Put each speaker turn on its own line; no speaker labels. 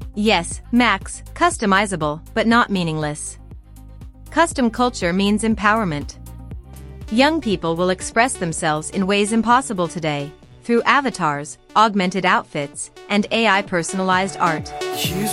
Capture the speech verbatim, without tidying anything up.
Yes, Max, customizable, but not meaningless. Custom culture means empowerment. Young people will express themselves in ways impossible today, through avatars, augmented outfits, and A I personalized art.